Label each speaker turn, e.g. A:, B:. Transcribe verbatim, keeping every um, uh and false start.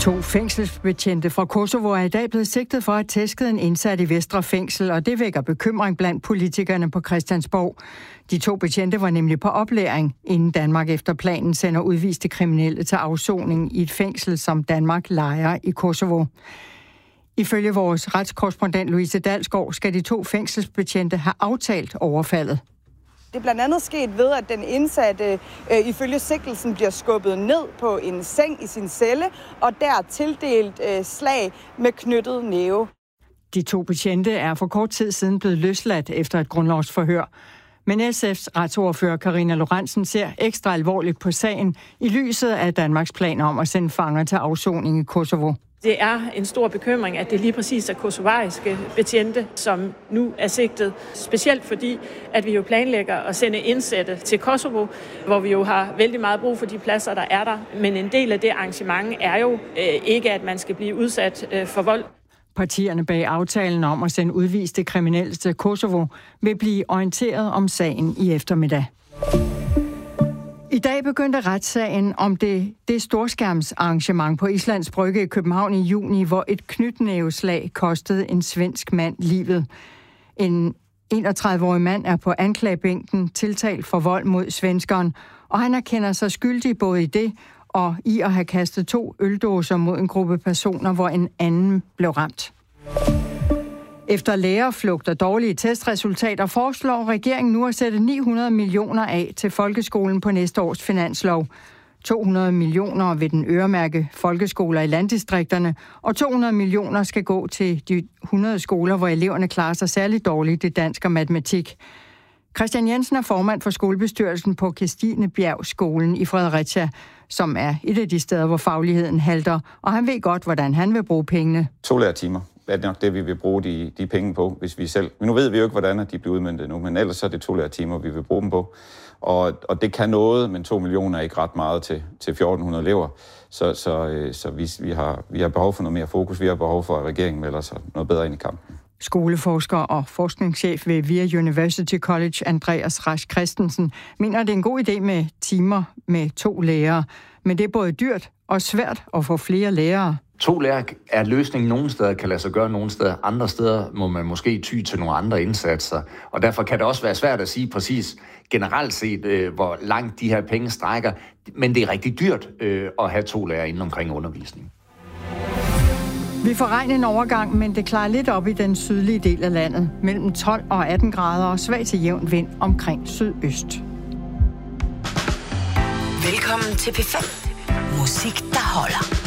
A: To fængselsbetjente fra Kosovo er i dag blevet sigtet for at have tæsket en indsat i Vestre Fængsel, og det vækker bekymring blandt politikerne på Christiansborg. De to betjente var nemlig på oplæring, inden Danmark efter planen sender udviste kriminelle til afsoning i et fængsel, som Danmark lejer i Kosovo. Ifølge vores retskorrespondent Louise Dalsgaard skal de to fængselsbetjente have aftalt overfaldet.
B: Det er blandt andet sket ved, at den indsatte øh, ifølge sigtelsen bliver skubbet ned på en seng i sin celle, og der tildelt øh, slag med knyttet næve.
A: De to betjente er for kort tid siden blevet løsladt efter et grundlovsforhør. Men S F's retsordfører Karina Lorentzen ser ekstra alvorligt på sagen i lyset af Danmarks planer om at sende fanger til afsoning i Kosovo.
C: Det er en stor bekymring, at det lige præcis er kosovariske betjente, som nu er sigtet. Specielt fordi, at vi jo planlægger at sende indsatte til Kosovo, hvor vi jo har vældig meget brug for de pladser, der er der. Men en del af det arrangement er jo øh, ikke, at man skal blive udsat øh, for vold.
A: Partierne bag aftalen om at sende udviste kriminelle til Kosovo vil blive orienteret om sagen i eftermiddag. I dag begyndte retssagen om det, det storskærmsarrangement på Islands Brygge i København i juni, hvor et knytnæveslag kostede en svensk mand livet. En enogtredive-årig mand er på anklagebænken tiltalt for vold mod svenskeren, og han erkender sig skyldig både i det og i at have kastet to øldåser mod en gruppe personer, hvor en anden blev ramt. Efter lærerflugt og dårlige testresultater foreslår regeringen nu at sætte ni hundrede millioner af til folkeskolen på næste års finanslov. to hundrede millioner vil den øremærke folkeskoler i landdistrikterne, og to hundrede millioner skal gå til de hundrede skoler, hvor eleverne klarer sig særligt dårligt i dansk og matematik. Christian Jensen er formand for skolebestyrelsen på Kirstinebjergskolen i Fredericia, som er et af de steder, hvor fagligheden halter, og han ved godt, hvordan han vil bruge pengene.
D: To lærertimer er nok det, vi vil bruge de, de penge på, hvis vi selv... Men nu ved vi jo ikke, hvordan de bliver udmøntet nu, men ellers så er det to lærertimer, vi vil bruge dem på. Og, og det kan noget, men to millioner er ikke ret meget til, til fjorten hundrede elever. Så, så, så vi, vi, har, vi har behov for noget mere fokus. Vi har behov for, at regeringen melder sig noget bedre ind i kampen.
A: Skoleforsker og forskningschef ved V I A University College, Andreas Rasch Christensen, mener, det er en god idé med timer med to lærere. Men det er både dyrt og svært at få flere lærere.
E: To lærere er løsningen nogle steder, kan lade sig gøre nogle steder. Andre steder må man måske ty til nogle andre indsatser. Og derfor kan det også være svært at sige præcis generelt set, øh, hvor langt de her penge strækker. Men det er rigtig dyrt øh, at have to lærere inden omkring undervisning.
A: Vi får regn en overgang, men det klarer lidt op i den sydlige del af landet. Mellem tolv og atten grader og svag til jævn vind omkring sydøst.
F: Velkommen til P fem. Musik, der holder.